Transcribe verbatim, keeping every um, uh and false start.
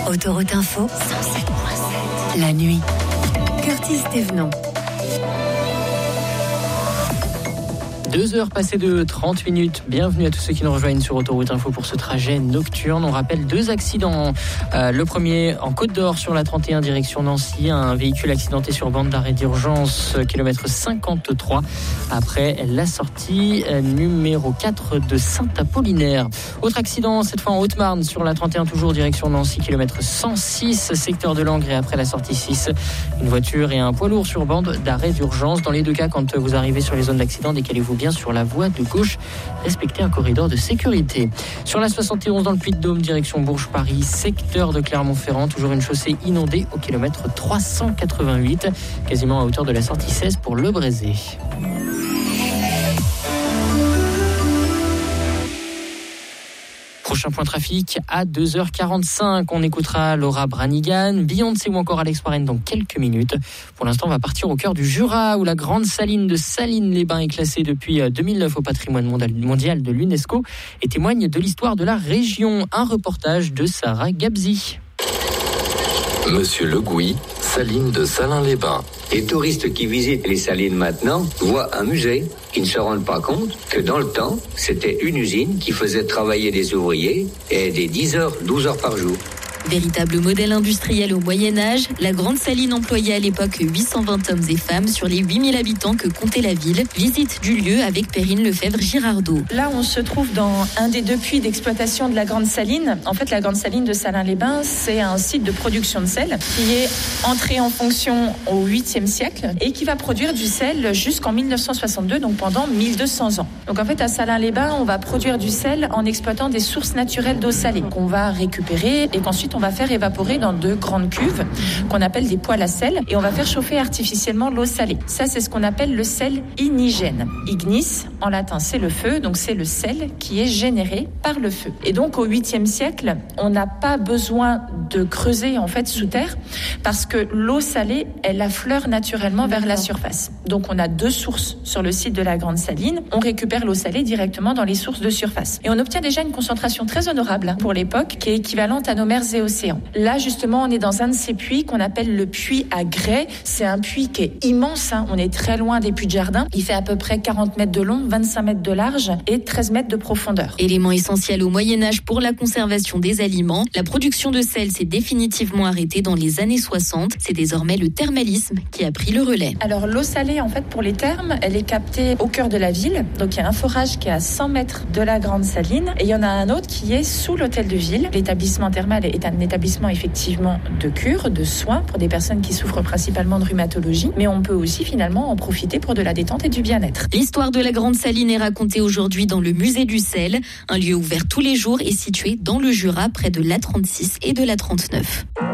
Autoroute Info, cent sept virgule sept. La nuit. Curtis Thévenon. Deux heures passées de trente minutes. Bienvenue à tous ceux qui nous rejoignent sur Autoroute Info pour ce trajet nocturne. On rappelle deux accidents. Euh, le premier en Côte d'Or sur la trente et un direction Nancy. Un véhicule accidenté sur bande d'arrêt d'urgence, kilomètre cinquante-trois. Après la sortie euh, numéro quatre de Saint-Apollinaire. Autre accident, cette fois en Haute-Marne sur la trente et un toujours direction Nancy, kilomètre cent six, secteur de Langres. Et après la sortie six, une voiture et un poids lourd sur bande d'arrêt d'urgence. Dans les deux cas, quand vous arrivez sur les zones d'accident, décalez-vous bien sur la voie de gauche, respectez un corridor de sécurité. Sur la soixante et onze dans le Puy-de-Dôme, direction Bourges-Paris, secteur de Clermont-Ferrand, toujours une chaussée inondée au kilomètre trois cent quatre-vingt-huit, quasiment à hauteur de la sortie seize pour Le Brézé. Prochain point trafic à deux heures quarante-cinq. On écoutera Laura Branigan, Beyoncé ou encore Alex Warren dans quelques minutes. Pour l'instant, on va partir au cœur du Jura où la grande saline de Salines-les-Bains est classée depuis deux mille neuf au patrimoine mondial de l'UNESCO et témoigne de l'histoire de la région. Un reportage de Sarah Gabzi. Monsieur Le Gouy, Salines de Salins-les-Bains. Les touristes qui visitent les salines maintenant voient un musée. Ils ne se rendent pas compte que dans le temps, c'était une usine qui faisait travailler des ouvriers et des dix heures, douze heures par jour. Véritable modèle industriel au Moyen-Âge, la Grande Saline employait à l'époque huit cent vingt hommes et femmes sur les huit mille habitants que comptait la ville. Visite du lieu avec Perrine Lefebvre-Girardot. Là, on se trouve dans un des deux puits d'exploitation de la Grande Saline. En fait, la Grande Saline de Salins-les-Bains, c'est un site de production de sel qui est entré en fonction au huitième siècle et qui va produire du sel jusqu'en mille neuf cent soixante-deux, donc pendant mille deux cents ans. Donc en fait, à Salins-les-Bains, on va produire du sel en exploitant des sources naturelles d'eau salée qu'on va récupérer et qu'ensuite on va faire évaporer dans deux grandes cuves qu'on appelle des poêles à sel et on va faire chauffer artificiellement l'eau salée. Ça, c'est ce qu'on appelle le sel inigène. Ignis, en latin, c'est le feu, donc c'est le sel qui est généré par le feu. Et donc, au huitième siècle, on n'a pas besoin de creuser, en fait, sous terre parce que l'eau salée, elle affleure naturellement vers la surface. Donc, on a deux sources sur le site de la Grande Saline. On récupère l'eau salée directement dans les sources de surface. Et on obtient déjà une concentration très honorable pour l'époque qui est équivalente à nos mers et océans. Là, justement, on est dans un de ces puits qu'on appelle le puits à grès. C'est un puits qui est immense, hein. On est très loin des puits de jardin. Il fait à peu près quarante mètres de long, vingt-cinq mètres de large et treize mètres de profondeur. Élément essentiel au Moyen-Âge pour la conservation des aliments, la production de sel s'est définitivement arrêtée dans les années soixante. C'est désormais le thermalisme qui a pris le relais. Alors, l'eau salée, en fait, pour les thermes, elle est captée au cœur de la ville. Donc, il y a un forage qui est à cent mètres de la Grande Saline et il y en a un autre qui est sous l'hôtel de ville. L'établissement thermal est un établissement effectivement de cure, de soins pour des personnes qui souffrent principalement de rhumatologie, mais on peut aussi finalement en profiter pour de la détente et du bien-être. L'histoire de la Grande Saline est racontée aujourd'hui dans le musée du sel, un lieu ouvert tous les jours et situé dans le Jura près de l'A trente-six et de l'A trente-neuf.